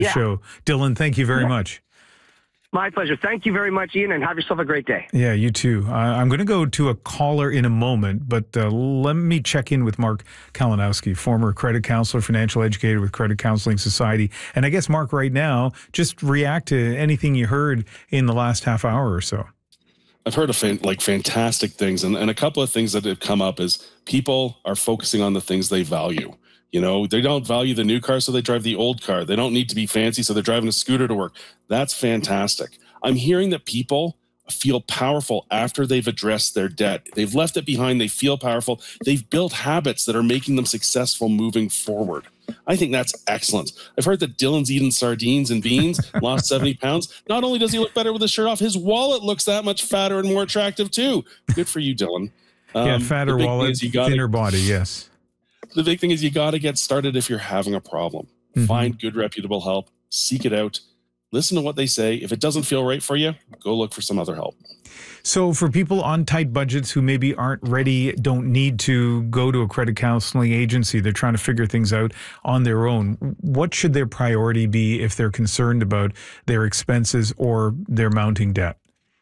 Yeah. show. Dylan, thank you very much. My pleasure. Thank you very much, Ian, and have yourself a great day. Yeah, you too. I'm going to go to a caller in a moment, but let me check in with Mark Kalinowski, former credit counselor, financial educator with Credit Counseling Society. And I guess, Mark, right now, just react to anything you heard in the last half hour or so. I've heard of fantastic things, and a couple of things that have come up is people are focusing on the things they value. You know, they don't value the new car, so they drive the old car. They don't need to be fancy, so they're driving a scooter to work. That's fantastic. I'm hearing that people feel powerful after they've addressed their debt. They've left it behind. They feel powerful. They've built habits that are making them successful moving forward. I think that's excellent. I've heard that Dylan's eating sardines and beans, lost 70 pounds. Not only does he look better with his shirt off, his wallet looks that much fatter and more attractive too. Good for you, Dylan. Fatter wallet, thinner body, yes. The big thing is you got to get started if you're having a problem. Mm-hmm. Find good, reputable help. Seek it out. Listen to what they say. If it doesn't feel right for you, go look for some other help. So for people on tight budgets who maybe aren't ready, don't need to go to a credit counseling agency, they're trying to figure things out on their own, what should their priority be if they're concerned about their expenses or their mounting debt?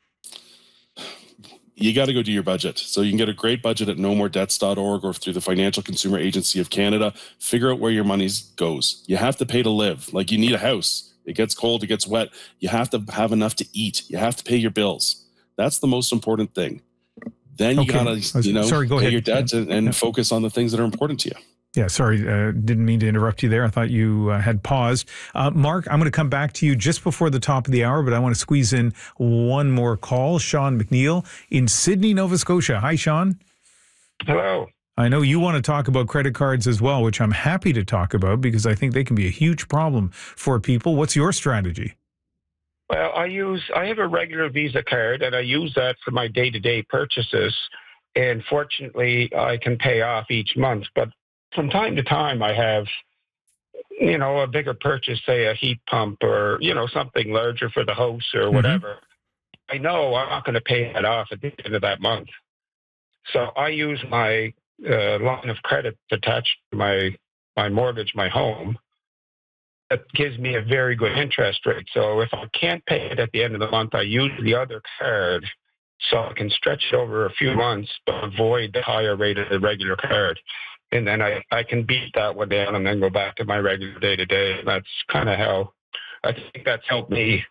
You got to go do your budget. So you can get a great budget at nomordebts.org or through the Financial Consumer Agency of Canada. Figure out where your money goes. You have to pay to live. Like you need a house. It gets cold, it gets wet. You have to have enough to eat. You have to pay your bills. That's the most important thing. Then you got to, pay your debt and focus on the things that are important to you. Yeah, sorry, didn't mean to interrupt you there. I thought you had paused. Mark, I'm going to come back to you just before the top of the hour, but I want to squeeze in one more call. Sean McNeil in Sydney, Nova Scotia. Hi, Sean. Hello. I know you want to talk about credit cards as well, which I'm happy to talk about because I think they can be a huge problem for people. What's your strategy? Well, I have a regular Visa card, and I use that for my day-to-day purchases. And fortunately, I can pay off each month, but from time to time, I have, a bigger purchase, say a heat pump or, something larger for the house or whatever. Mm-hmm. I know I'm not going to pay that off at the end of that month. So I use my line of credit attached to my mortgage, my home. That gives me a very good interest rate. So if I can't pay it at the end of the month, I use the other card so I can stretch it over a few months but avoid the higher rate of the regular card. And then I can beat that one down and then go back to my regular day-to-day. That's kind of how I think that's helped me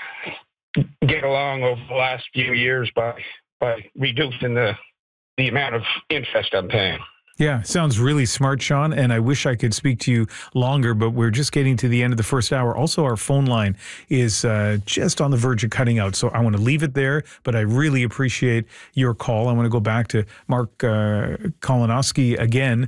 get along over the last few years by reducing the amount of interest I'm paying. Yeah, sounds really smart, Sean, and I wish I could speak to you longer, but we're just getting to the end of the first hour. Also, our phone line is just on the verge of cutting out, so I want to leave it there, but I really appreciate your call. I want to go back to Mark Kalinowski again,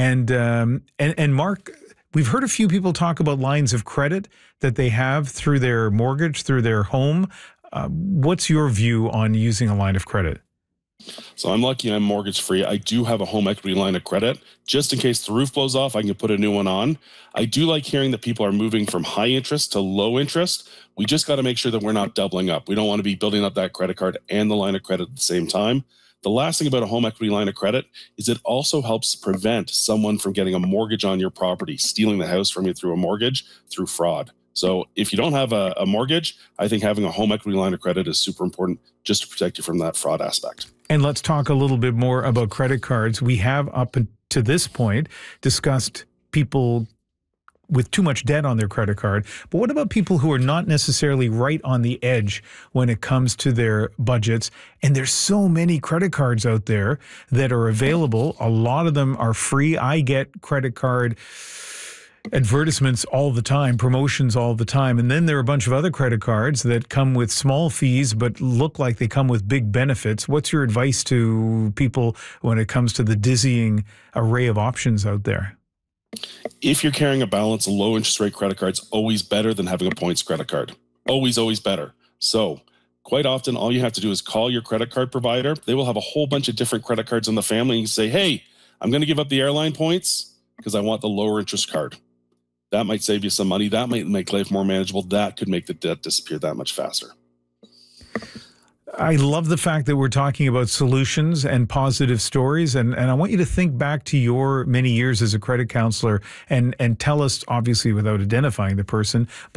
and Mark, we've heard a few people talk about lines of credit that they have through their mortgage, through their home. What's your view on using a line of credit? So I'm lucky I'm mortgage free. I do have a home equity line of credit. Just in case the roof blows off, I can put a new one on. I do like hearing that people are moving from high interest to low interest. We just got to make sure that we're not doubling up. We don't want to be building up that credit card and the line of credit at the same time. The last thing about a home equity line of credit is it also helps prevent someone from getting a mortgage on your property, stealing the house from you through a mortgage, through fraud. So if you don't have a mortgage, I think having a home equity line of credit is super important just to protect you from that fraud aspect. And let's talk a little bit more about credit cards. We have up to this point discussed people with too much debt on their credit card. But what about people who are not necessarily right on the edge when it comes to their budgets? And there's so many credit cards out there that are available. A lot of them are free. I get credit card advertisements all the time, promotions all the time. And then there are a bunch of other credit cards that come with small fees but look like they come with big benefits. What's your advice to people when it comes to the dizzying array of options out there? If you're carrying a balance, a low interest rate credit card's always better than having a points credit card. Always, always better. So quite often, all you have to do is call your credit card provider. They will have a whole bunch of different credit cards in the family and say, hey, I'm going to give up the airline points because I want the lower interest card. That might save you some money. That might make life more manageable. That could make the debt disappear that much faster. I love the fact that we're talking about solutions and positive stories. And I want you to think back to your many years as a credit counselor and tell us, obviously without identifying the person,